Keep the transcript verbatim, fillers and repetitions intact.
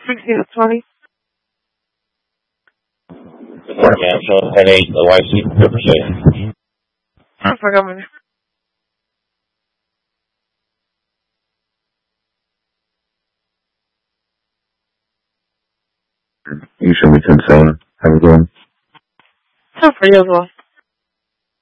sixteen to twenty. Yeah, so ten eight, the Y C, fifty percent. I forgot my name. You should be ten seven. Have a good one. Time for you as well.